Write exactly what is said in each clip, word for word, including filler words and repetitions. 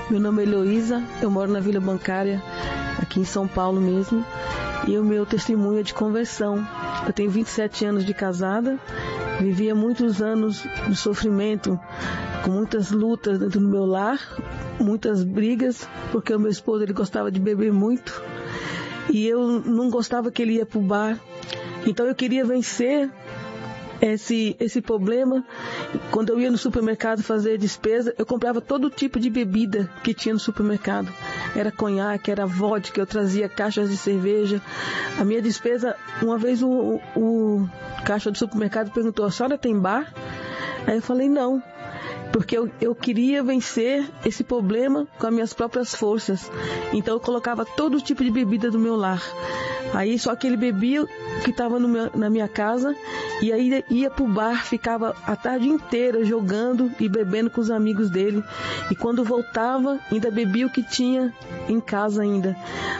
Meu nome é Heloísa, eu moro na Vila Bancária, aqui em São Paulo mesmo, e o meu testemunho é de conversão. Eu tenho vinte e sete anos de casada, vivia muitos anos de sofrimento, com muitas lutas dentro do meu lar, muitas brigas, porque o meu esposo ele gostava de beber muito, e eu não gostava que ele ia para o bar, então eu queria vencer Esse, esse problema. Quando eu ia no supermercado fazer despesa, eu comprava todo tipo de bebida que tinha no supermercado. Era conhaque, era vodka, eu trazia caixas de cerveja. A minha despesa, uma vez o, o, o caixa do supermercado perguntou: a senhora tem bar? Aí eu falei: não, porque eu, eu queria vencer esse problema com as minhas próprias forças. Então eu colocava todo tipo de bebida do meu lar. Aí só que ele bebia que estava na minha casa, e aí ia pro bar, ficava a tarde inteira jogando e bebendo com os amigos dele, e quando voltava ainda bebia o que tinha em casa ainda.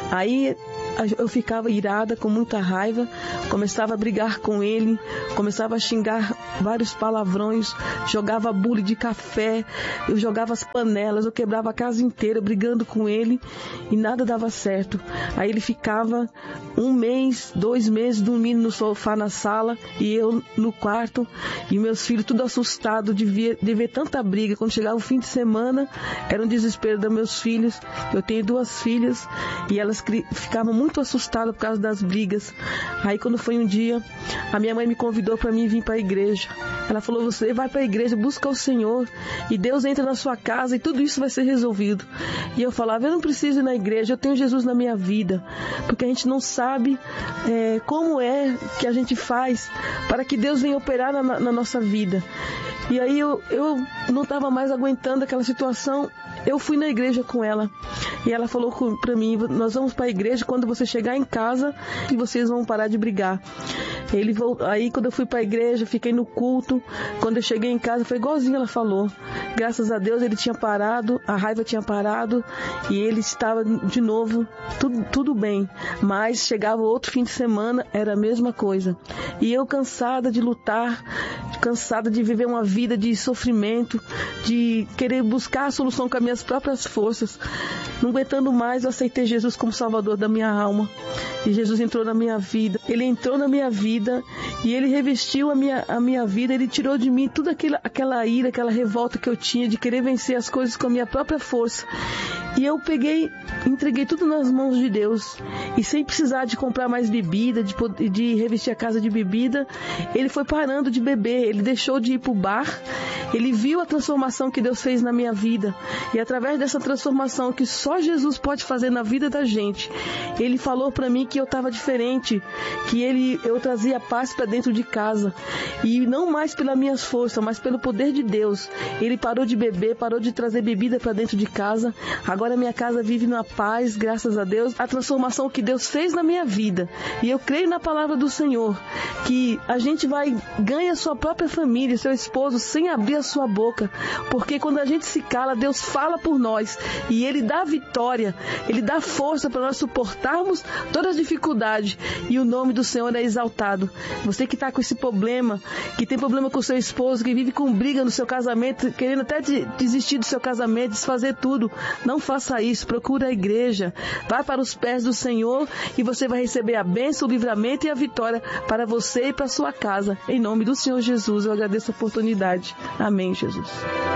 Aí eu ficava irada, com muita raiva, começava a brigar com ele, começava a xingar vários palavrões, jogava bule de café, eu jogava as panelas, eu quebrava a casa inteira brigando com ele e nada dava certo. Aí ele ficava um mês, dois meses dormindo no sofá na sala e eu no quarto, e meus filhos tudo assustados de ver, de ver tanta briga. Quando chegava o fim de semana, era um desespero dos meus filhos. Eu tenho duas filhas e elas ficavam muito muito assustada por causa das brigas. Aí quando foi um dia, a minha mãe me convidou para mim vir para a igreja. Ela falou: você vai para a igreja, busca o Senhor e Deus entra na sua casa e tudo isso vai ser resolvido. E eu falava: eu não preciso ir na igreja, eu tenho Jesus na minha vida. Porque a gente não sabe é, como é que a gente faz para que Deus venha operar na, na nossa vida. E aí eu, eu não estava mais aguentando aquela situação. Eu fui na igreja com ela e ela falou para mim: nós vamos para a igreja, quando você chegar em casa e vocês vão parar de brigar. Ele voltou, aí quando eu fui para a igreja, fiquei no culto. Quando eu cheguei em casa, foi igualzinho ela falou. Graças a Deus ele tinha parado, a raiva tinha parado e ele estava de novo, tudo, tudo bem. Mas chegava outro fim de semana, era a mesma coisa. E eu cansada de lutar, cansada de viver uma vida de sofrimento, de querer buscar a solução com as minhas próprias forças. Não aguentando mais, eu aceitei Jesus como Salvador da minha alma. E Jesus entrou na minha vida. Ele entrou na minha vida e Ele revestiu a minha, a minha vida. Ele tirou de mim toda aquela, aquela ira, aquela revolta que eu tinha de querer vencer as coisas com a minha própria força. E eu peguei, entreguei tudo nas mãos de Deus. E sem precisar de comprar mais bebida, de, de revestir a casa de bebida, ele foi parando de beber. Ele deixou de ir para o bar. Ele viu a transformação que Deus fez na minha vida. E através dessa transformação que só Jesus pode fazer na vida da gente, Ele falou para mim que eu estava diferente, que ele, eu trazia paz para dentro de casa. E não mais pelas minhas forças, mas pelo poder de Deus. Ele parou de beber, parou de trazer bebida para dentro de casa. Agora minha casa vive na paz, graças a Deus. A transformação que Deus fez na minha vida. E eu creio na palavra do Senhor, que a gente vai ganhar a sua própria família, seu esposo, sem abrir a sua boca. Porque quando a gente se cala, Deus fala por nós. E Ele dá vitória, Ele dá força para nós suportarmos todas as dificuldades. E o nome do Senhor é exaltado. Você que está com esse problema, que tem problema com o seu esposo, que vive com briga no seu casamento, querendo até desistir do seu casamento, desfazer tudo, não faça isso. Procura a igreja, vai para os pés do Senhor e você vai receber a bênção, o livramento e a vitória para você e para a sua casa. Em nome do Senhor Jesus, eu agradeço a oportunidade. Amém, Jesus.